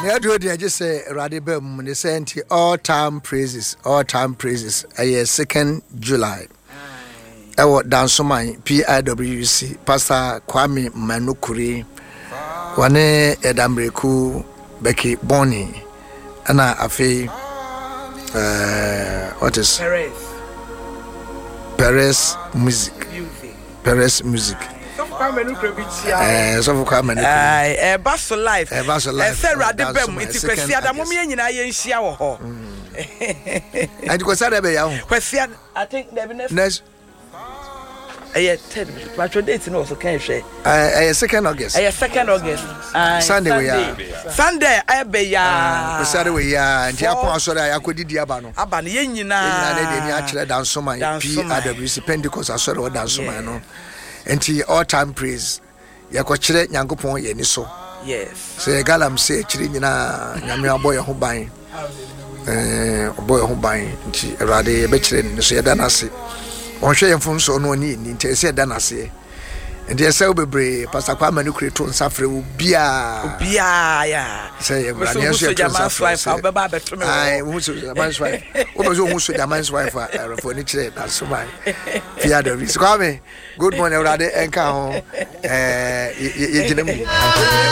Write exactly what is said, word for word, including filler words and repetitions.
na do dey just say Rade Bem they say anti all time praises all time praises eh second July ewo Dansoman P I W C Pastor Kwame Manukuri wane Edamreku Becky Bonnie ana afi uh, what is Perez Perez music Perez music eh so for Kwame eh eh bass life eh bass life eh say Rade Bem enti kwasi adamo me nyina ye nhia wo ho and ko say be ya ho kwasi I think there be next next eh ten but date no so can share eh second August eh second August Sunday we are Sunday eh be ya ko say we are nti apon asori ayakodidi aba no aba ne ye nyina nyina ne de ni a kire Dansoman P I W C Pentecost asori wo Dansoman no enti all time praise yakọ kire Nyankopon ye ni so yes say galam say kire nyina nyame aboye ho ban eh aboye ho ban nti Awurade ye be kire ni so ye da na se onhwe ye mfun so no ni ni nti say da na se enti say obebre Pastor Kwame Manukuri to nsafre obia obia ya say Awurade so ye to nsafre obeba beto me ai wo so jaman's wife obezo wo so jaman's wife for ni kire na so ban P I W C Kwame good morning Awurade enka ho eh ye ginem